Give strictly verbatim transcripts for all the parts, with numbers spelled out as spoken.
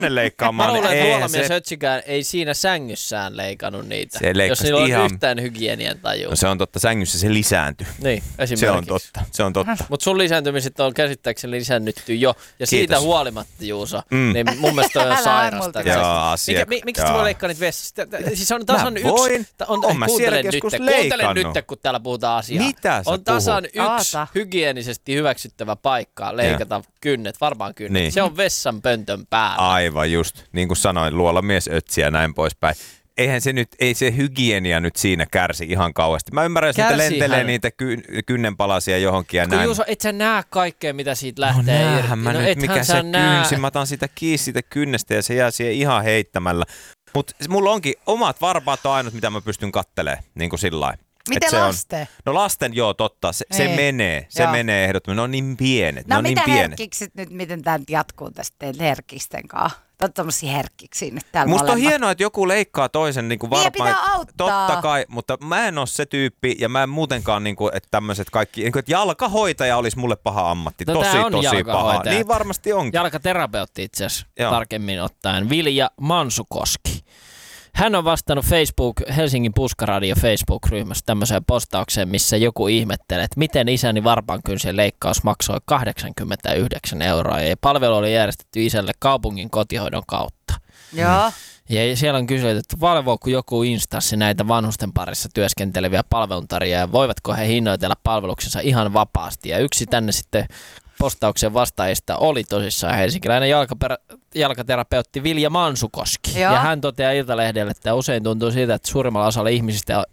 leikkaamaan. Mä luulen, niin että Luolamies se... Hötsikään ei siinä sängyssään leikannut niitä. Se jos niillä on ihan... yhtään hygienien tajua. No se on totta, sängyssä se lisääntyy. Niin, esimerkiksi. Se on totta, se on totta. Mutta sun lisääntymiset on käsittääkseni lisännytty jo. Ja Kiitos. Siitä huolimatta, Juuso, mm. niin mun mielestä toi on sairasta. Joo, asia. Mikä, miksi sä voi leikkaa niitä vessassa? Siis on tasan yksi... Voin. On, on mä kuuntele nyt, kuuntele nyt, kun täällä puhutaan asiaa. Mitä sä On tasan puhut? yksi Aata. hygienisesti hyväksyttävä paikka leikata ja. kynnet, varmaan kynnet. Niin. Se on vessan pöntön päällä. Aivan just, niin kuin sanoin, luolamies ötsiä ja näin poispäin. Eihän se nyt, ei se hygienia nyt siinä kärsi ihan kauheasti. Mä ymmärrän, jos niitä lentelee niitä ky, kynnenpalasia johonkin ja kun näin. Juuso, et sä näe kaikkea, mitä siitä lähtee no, irti. Mä no nyt, mikä se nää... kynsi. Mä otan sitä kiinni siitä kynnestä ja se jää siihen ihan heittämällä. Mutta mulla onkin omat varpaat on ainut, mitä mä pystyn kattelemaan, niin kuin sillain. Miten lasten? On, no lasten, joo, totta. Se, se menee. Se joo. menee ehdottomasti. Ne on niin pienet. No ne on mitä niin herkkikset nyt, miten tämä nyt jatkuu tästä teidän herkkisten kanssa? Olet tommosia herkkiksi nyt täällä musta molemmat. on hienoa, että joku leikkaa toisen niin kuin varmaan. Niin pitää auttaa. Totta kai, mutta mä en ole se tyyppi ja mä en muutenkaan, niin kuin, että tämmöiset kaikki, niin kuin, että jalkahoitaja olisi mulle paha ammatti. No, tosi, tosi paha. Niin varmasti onkin. Jalkaterapeutti itse asiassa tarkemmin ottaen. Vilja Mansukoski. Hän on vastannut Facebook, Helsingin Puskaradio Facebook-ryhmässä tämmöiseen postaukseen, missä joku ihmettelee, että miten isäni varpaankynsien leikkaus maksoi kahdeksankymmentäyhdeksän euroa ja palvelu oli järjestetty isälle kaupungin kotihoidon kautta. Joo. Ja siellä on kysytty, että valvooko joku instanssi näitä vanhusten parissa työskenteleviä palveluntarjoajia, voivatko he hinnoitella palveluksensa ihan vapaasti. Ja yksi tänne sitten postauksen vastaajista oli tosissaan helsinkiläinen jalkaperä- jalkaterapeutti Vilja Mansukoski. Joo. Ja hän toteaa Iltalehdelle, että usein tuntuu siitä, että suurimmalla osalla ihmisistä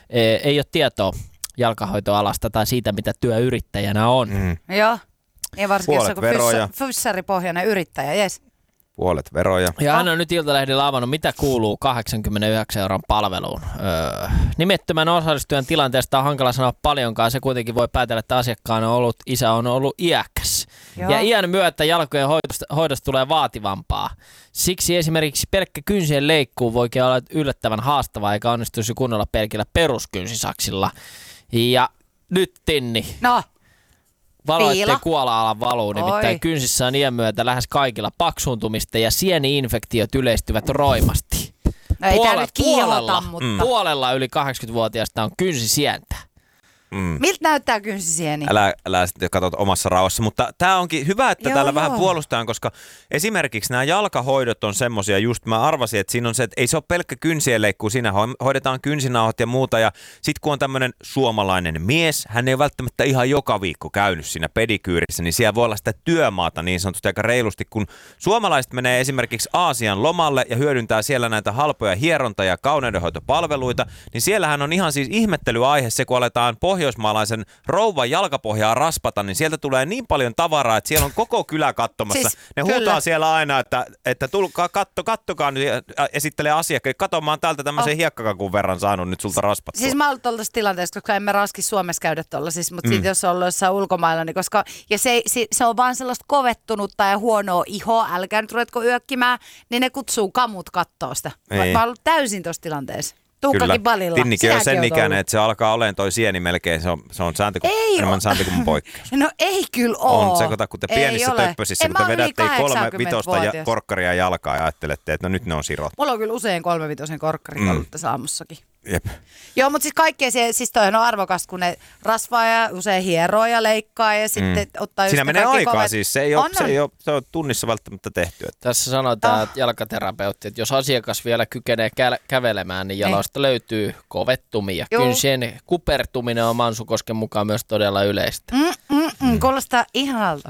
ei ole tietoa jalkahoitoalasta tai siitä, mitä työyrittäjänä on. Mm. Joo, ja varsinkin jos on fyssa, fyssaripohjainen yrittäjä, jes. Puolet veroja. Ja hän on nyt Iltalehdellä avannut, mitä kuuluu kahdeksankymmentäyhdeksän euron palveluun. Öö, nimettömän osallistujan tilanteesta on hankala sanoa paljonkaan. Se kuitenkin voi päätellä, että asiakkaan on ollut, isä on ollut iäkäs. Joo. Ja iän myötä jalkojen hoidosta, hoidosta tulee vaativampaa. Siksi esimerkiksi pelkkä kynsien leikkuu voikin olla yllättävän haastavaa, eikä onnistuisi kunnolla pelkillä peruskynsisaksilla. Ja nyt Tinni. No. Valo, ettei kuola-alan valuu, nimittäin kynsissä on iän myötä lähes kaikilla paksuuntumista ja sieni-infektiot yleistyvät roimasti. No ei Puole- nyt puolella, mutta... mm. puolella yli kahdeksankymmentävuotiaista on kynsisientä. Mm. Miltä näyttää kynsisieni? Älä, älä sitten katsot omassa rauhassa, mutta tämä onkin hyvä, että joo, täällä joo. vähän puolustetaan, koska esimerkiksi nämä jalkahoidot on semmoisia, just mä arvasin, että siinä on se, että ei se ole pelkkä kynsien leikkuu, siinä hoidetaan kynsinauhat ja muuta, ja sitten kun on tämmöinen suomalainen mies, hän ei ole välttämättä ihan joka viikko käynyt siinä pedikyyrissä, niin siellä voi olla sitä työmaata niin sanotusti aika reilusti, kun suomalaiset menee esimerkiksi Aasian lomalle ja hyödyntää siellä näitä halpoja hieronta- ja kauneudenhoitopalveluita, niin siellähän on ihan siis ihmettelyaihe se, kun aletaan pohjoismaalaisen rouvan jalkapohjaa raspata, niin sieltä tulee niin paljon tavaraa, että siellä on koko kylä katsomassa. Siis, ne huutaa kyllä. siellä aina, että, että tulkaa, katto, kattokaa nyt, esittelee asiakkaille. Kato, mä oon täältä tämmöisen oh. hiekkakakun verran saanut nyt sulta raspattua. Siis mä oon ollut tuollaisessa tilanteessa, koska emme raski Suomessa käydä tuolla, siis, mutta mm. sitten jos on ollut jossain ulkomailla, niin koska, ja se, se, se on vaan sellaista kovettunutta ja huonoa ihoa, älkää nyt ruvetko yökkimään, niin ne kutsuu kamut kattoo sitä. Mä, mä oon ollut täysin tuossa tilanteessa. Tuukkakin balilla. Tinnikin on sen ikäinen, että se alkaa olemaan toi sieni melkein. Se on, se on sääntö, ei enemmän ole. sääntö kuin mun poikkeus. No ei kyllä ole. On se, kun te pienissä töppösissä, kun te vedätte kolme vitosta ja korkkaria jalkaa ja ajattelette, että no nyt ne on sirot. Mulla on kyllä usein kolme vitosen korkkarit mm. ollut tässä aamussakin. Jep. Joo, mutta siis kaikkea se, siis toihan on arvokasta, kun ne rasvaa ja usein hieroo ja leikkaa ja sitten mm. ottaa just siinä menee aikaa kovet. Siis, se ei, ole, on, se, ei ole, se on tunnissa välttämättä tehty. Että. Tässä sanotaan, että oh. jalkaterapeutti, että jos asiakas vielä kykenee kä- kävelemään, niin jaloista ei. löytyy kovettumia. Kynsien kupertuminen on Mansukosken mukaan myös todella yleistä. Mm, mm, mm, kuulostaa ihanalta.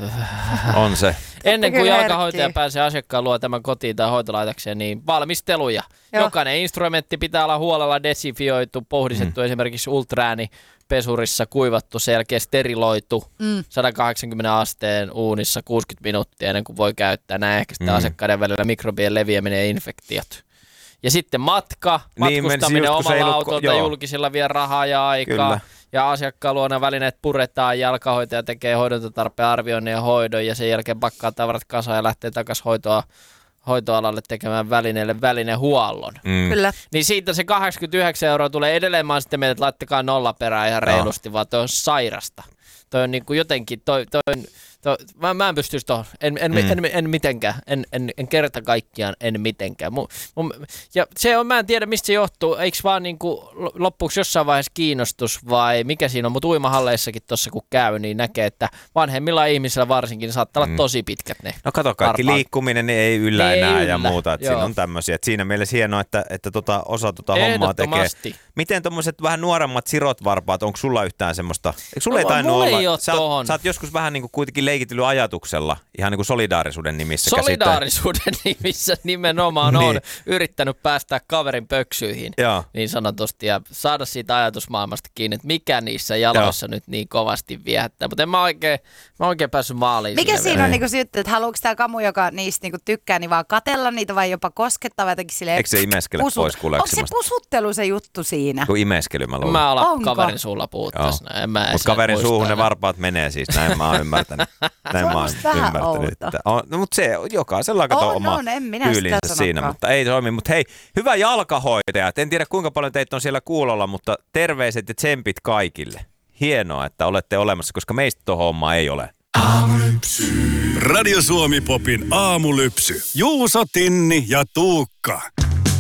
On se. Ennen kuin jalkahoitaja pääsee asiakkaan luo tämän kotiin tai hoitolaitokseen, niin valmisteluja. Joo. Jokainen instrumentti pitää olla huolella desinfioitu, pohdistettu, mm. esimerkiksi ultraääni pesurissa kuivattu, sen jälkeen steriloitu mm. sata kahdeksankymmentä asteen uunissa kuusikymmentä minuuttia ennen kuin voi käyttää. Näin ehkä sitä mm. asiakkaiden välillä mikrobien leviäminen ja infektiot. Ja sitten matka, matkustaminen niin, omalla autolla tai julkisilla vie rahaa ja aikaa. Kyllä. Ja asiakkaan luona välineet puretaan, jalkahoitaja tekee hoidontotarpeen arvioinnin ja hoidon ja sen jälkeen pakkaa tavarat kasaan ja lähtee takaisin hoitoa, hoitoalalle tekemään välineelle välinehuollon. Mm. Kyllä. Niin siitä se kahdeksankymmentäyhdeksän euroa tulee edelleen, mä oon sitten mieltä, että laittakaa nolla perää ihan reilusti, no. vaan toi on sairasta. Toi on niin kuin jotenkin, toi, toi, To, mä, mä en pystyisi tuohon, en, en, mm. en, en, en mitenkään, en, en, en kerta kaikkiaan, en mitenkään. Mun, mun, ja se on, mä en tiedä mistä se johtuu, eikö vaan niinku loppuksi jossain vaiheessa kiinnostus vai mikä siinä on, mutta uimahalleissakin tuossa kun käy, niin näkee, että vanhemmilla ihmisillä varsinkin saattaa olla mm. tosi pitkät ne. No kato, kaikki varpaat. Liikkuminen niin ei yllä ei enää yllä. Ja muuta, että siinä on tämmöisiä. Että siinä mielessä hienoa, että, että tota, osa tota hommaa tekee. Miten tuommoiset vähän nuoremmat sirot varpaat, onko sulla yhtään semmoista? Eikö sulla no, ei tainnut olla? Ei sä, oot, sä oot joskus vähän niin kuin kuitenkin leikitellyt ajatuksella, ihan niin kuin solidaarisuuden nimissä. Solidaarisuuden käsittää. nimissä nimenomaan niin. On yrittänyt päästä kaverin pöksyihin Joo. niin sanotusti ja saada siitä ajatusmaailmasta kiinni, että mikä niissä jaloissa Joo. nyt niin kovasti viehättää. Mutta en mä oikein, mä oikein päässyt maaliin. Mikä siinä on niinku sytty, että haluuko tämä kamu, joka niistä niinku tykkää, niin vaan katella niitä vai jopa koskettaa vai jotenkin silleen. Eikö se imeskele pusu- pois kuleksimasta? Onko se pusuttelu se juttu siinä? Kun imeskely mä luulen. Mä alan kaverin suulla puhuttaisi. Mutta kaverin suuhun ne varpaat menee siis, näin mä oon ymmärtänyt. Näin mä oon ymmärtänyt. On, no, mutta se jokaisella kato oma on, tyylinsä siinä, mutta ei toimi. Mutta hei, hyvä jalkahoitajat. En tiedä kuinka paljon teitä on siellä kuulolla, mutta terveiset ja tsempit kaikille. Hienoa, että olette olemassa, koska meistä tuohon homma ei ole. Aamulypsy. Radio Suomi Popin aamulypsy. Juuso, Tinni ja Tuukka.